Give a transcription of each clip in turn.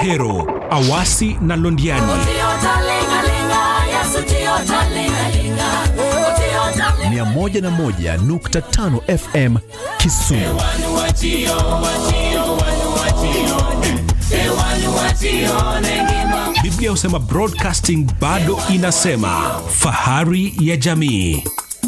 Ahero, Awasi na Londiani. 101.5 FM Kisumu. Biblia husema broadcasting bado inasema fahari ya jamii.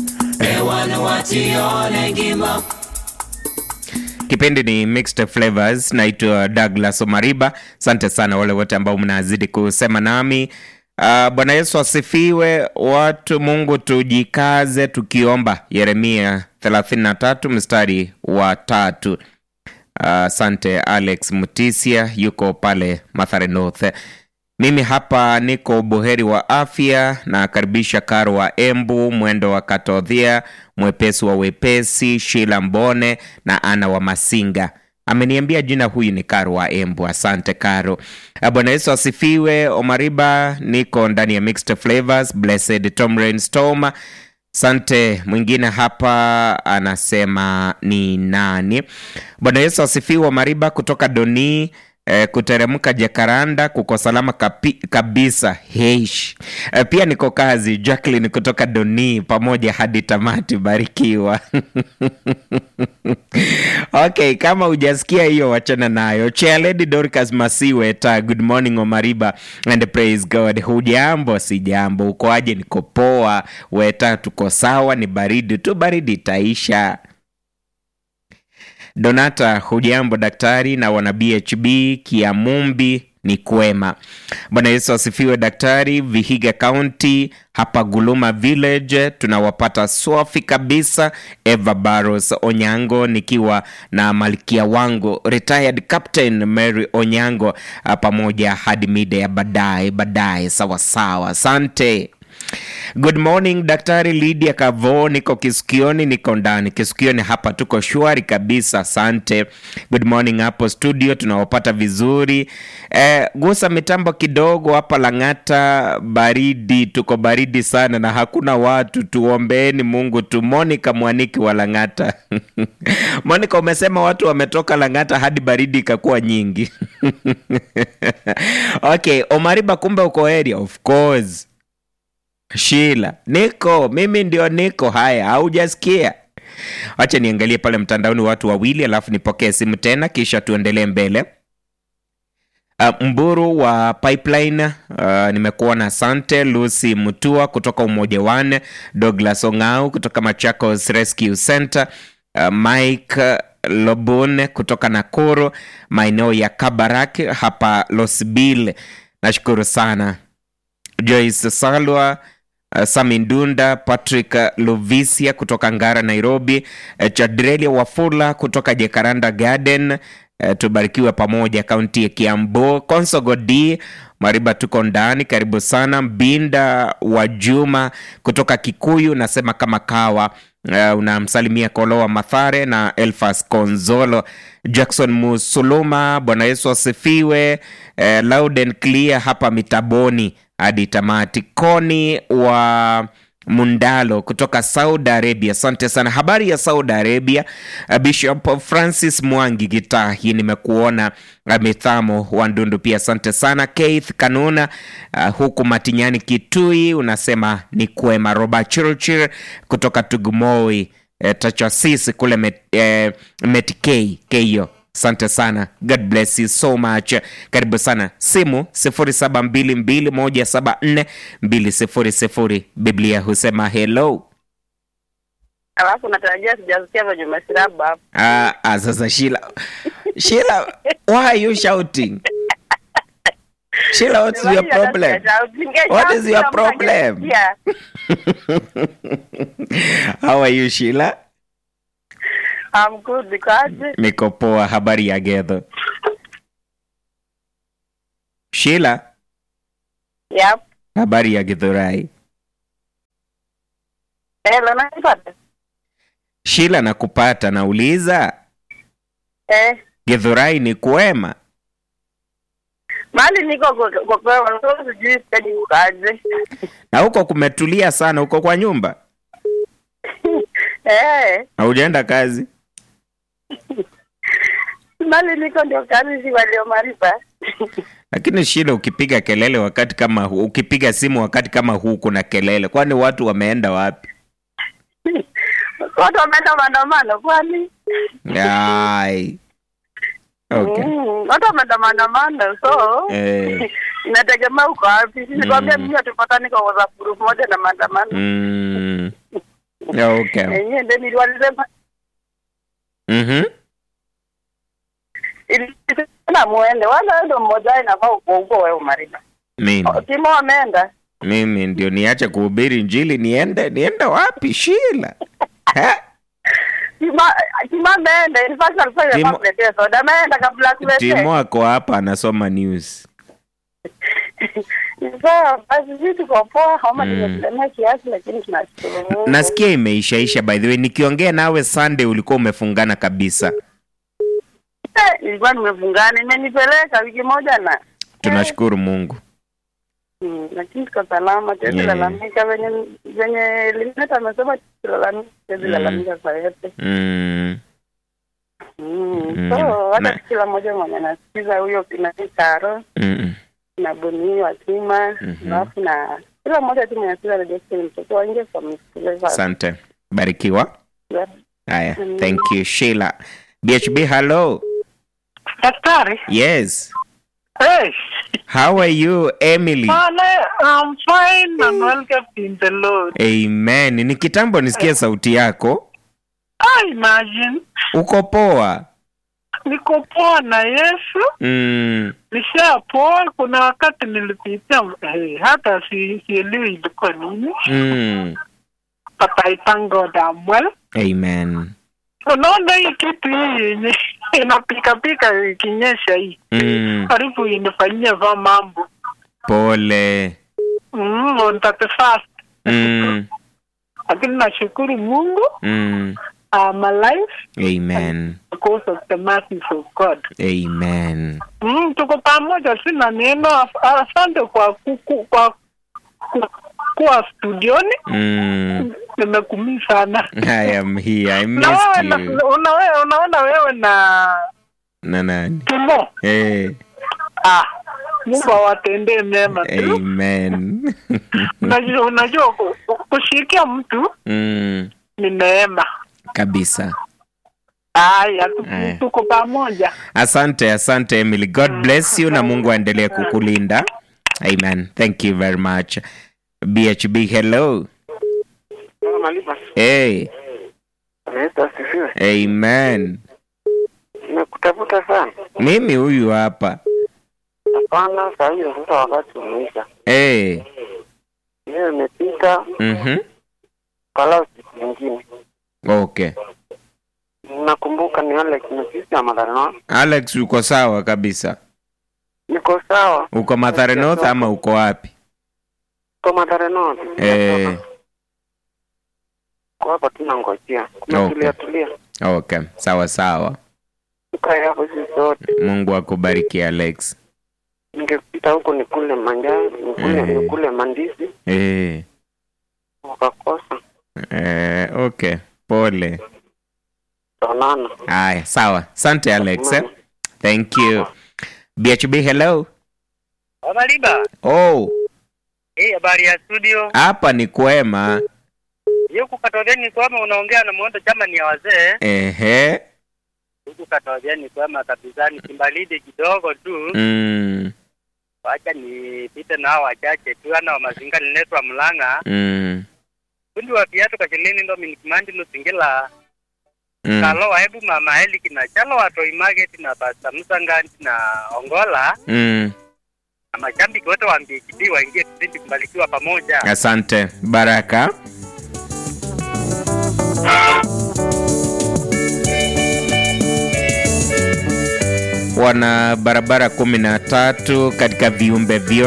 Kipindi ni Mixed Flavors, naitwa Douglas Omariba. Asante sana wale wote ambao mnazidi kusema nami. Bwana Yesu asifiwe. Watu Mungu tujikaze tukiomba. Yeremia 33 mstari wa 3. Asante Alex Mutisia yuko pale Mathare North. Mimi hapa niko buheri wa afya na karibisha Karo wa Embu, Mwendo wa Katodhia, Mwepesi wa Wepesi, Sheila Mbone na Ana wa Masinga. Ameniambia jina huyu ni Karo wa Embu. Asante Karo. Bwana Yesu asifiwe. Omariba, niko ndani ya Mixed Flavors. Blessed Tom Rainstorm. Asante. Mwingine hapa anasema ni nani? Bwana Yesu asifiwe. Omariba kutoka Doni, kuteremka Jakaranda, kuko salama kabisa. Heish. Pia niko kazi. Jacqueline kutoka Doni, pamoja hadi tamati, barikiwa. Okay, kama hujasikia hiyo wachana nayo. Lady Dorcas Masiwe ta good morning Omariba and praise God. Hujambo? Si jambo. Uko aje? Niko poa. Weta tuko sawa, ni baridi tu, baridi taisha. Donata, hujambo daktari na wana BHB Kiamumbi? Ni kwema. Bwana Yesu asifiwe daktari. Vihiga County hapa Guluma Village tunawapata swafi kabisa. Eva Barros Onyango nikiwa na malkia wangu retired Captain Mary Onyango pamoja hadi mida ya baadaye. Sawa sawa. Asante. Good morning daktari. Lydia Kavo, niko Kisukioni, niko ndani Kisukioni hapa, tuko shwari kabisa. Asante. Good morning hapo studio, tunawapata vizuri. Gusa mitambo kidogo hapa Langata, baridi, tuko baridi sana na hakuna watu. Tuombeeni Mungu tu. Monica Mwaniki wa Langata. Monica, umesema watu wametoka Langata hadi baridi ikakuwa nyingi. Okay, Omariba kumbe uko area. Of course. Sheila, mimi ndio niko. Haya, haujasikia? Acha niangalie pale mtandaoni watu wawili alafu nipokee simu tena kisha tuendelee mbele. Mburu wa Pipeline, nimekuona, asante. Lucy Mutua kutoka Umoja One, Douglas Ongau kutoka Machakos Rescue Center, Mike Lobone kutoka Nakuru, maeneo ya Kabarak hapa Losbil. Nashukuru sana. Joyce Salwa, Samindunda, Patrick Lovisia kutoka Ngara Nairobi, Chadrelia Wafula kutoka Jacaranda Garden. Tubarikiwe pamoja kaunti ya Kiambu. Konsogo D Mariba, tuko ndani, karibu sana. Binda wa Juma kutoka Kikuyu, nasema kama kawa. Unamsalimia Kolowa Mathare na Elfas Konzolo. Jackson Musuluma, Bwana Yesu asifiwe. Loud and clear hapa Mitaboni hadi tamati. Koni wa Mundalo kutoka Saudi Arabia, asante sana. Habari ya Saudi Arabia. Bishop Francis Mwangi Gitahi, nimekuona. Mithamo wa Ndundu pia asante sana. Keith Kanuna huku Matinyani Kitui, unasema ni kwema. Robert Churchill kutoka Tugumoi Tachasisi kule Metikei Keyo, asante sana. God bless you so much. Karibu sana. Simu 0722174200. Biblia husema hello. Alafu natarajia sijasikia venye umesirabu hapo. Sasa Sheila, why are you shouting? Sheila, what's your problem? What is your problem? How are you Sheila? I'm good because niko poa. Habari ya Gedho? Sheila? Yep. Habari ya Githurai? Hello, nakupata? Sheila, nakupata. Nauliza Githurai ni kwema? Mali niko kwa kwema, sijui stadi ukaje. Na huko kumetulia sana huko kwa nyumba? Haujaenda kazi? Mali niko ndio kazi si walio Mariba. Lakini shida ukipiga kelele wakati kama huu, ukipiga simu wakati kama huu kuna kelele. Kwani watu wameenda wapi? Watu wameenda maandamano kwani? Ai. Okay. Watu wameenda maandamano so inategemea uko wapi. Nikwambia mimi tupatane kwa WhatsApp group moja na maandamano. Okay. Yeye ndio niliwalisema. Ili na muende wala ndio mmoja inafaa uko wewe Mariba. Mimi. Timo ameenda. Mimi ndio niache kuhubiri injili niende wapi Sheila? Timo ameenda, in fact alifanya kuletea soda ameenda kabla kulete. Timo ako hapa anasoma news. Sasa basi vitu kwa poa kama nimesema kiasi lakini tunashukuru. Nasikia imeishaisha by the way. Nikiongea nawe Sunday ulikuwa umefungana kabisa. Nilikuwa nimefungana, imenipeleka wiki moja na. Tunashukuru Mungu. Lakini kwa salama tunalalamika venye Lineta amesema tunalalamika kwa yote. So hata kila mmoja mwenye anasikiza huyo Pinakaro na Boni wa Kima alafu na kila mmoja tu mwenye anasikiza radio mtoto waingie kwa msikilizaji. Asante. Barikiwa. Haya, thank you Sheila. BHB, hello. Daktari? Yes. Hey. How are you, Emily? I'm fine and welcome in the Lord. Amen. Ni kitambo nisikia sauti yako. I imagine. Uko poa? Niko poa na Yesu. Nisha poa. Kuna wakati nilipitia hata sielewi ilikuwa nini. But I thank God I'm well. Amen. Unaona hii kitu hii inapika ikinyesha hii. Karibu inafanyia va mambo. Pole. On 31st. Lakini nashukuru Mungu. I'm alive. Amen. Because of the mercy of God. Amen. Tuko pamoja sina neno. Asante kwa studioni. Nimekumii sana. I am here. I missed you. Unaona wewe na nani? Timo. Mungu awatendee mema tu. Amen. Unajua kushikia mtu ni neema. Kabisa. Tuko pamoja. Asante Emily. God bless you na Mungu aendelee kukulinda. Amen. Thank you very much. BHB, hello. Hey. Amen. Nimekutafuta sana. Mimi huyu hapa. Hapana, sasa hiyo sasa wakati umeisha. Leo imepita. Kalau siku nyingine. Okay. Nakumbuka ni Alex na Mathare North. Alex uko sawa kabisa? Niko sawa. Uko Mathare North ama uko wapi? Uko Mathare North. Kwa hapa tunangojea. Tulia. Okay, sawa. Tukae hapo sisi sote. Mungu akubariki Alex. Ningepita huko nikule manjani, nikule mandizi. Ukakosa. Okay. Pole. Tonana. Haya, sawa. Asante Alex. Thank you. BHB, hello. Mariba. Habari ya studio. Hapa ni kwema. Yuko Katogeni kwema, unaongea na mwondo chama ni ya wazee. Yuko Katogeni kwema kabisa, ni Kimbalidi kidogo tu. Wacha nipite nao wachache tu ana mazinga niletwa Mlanga. Kundi wa viatu kashilini ndo minikimandi Lusingila. Kalo waibu mama Heli kina chalo watoi market na Pastor Musanganti na Ongola. Na mashambiki wote wa MBKB waingie tuzidi kubarikiwa pamoja. Asante. Baraka. Wana barabara 13 katika viumbe vyote.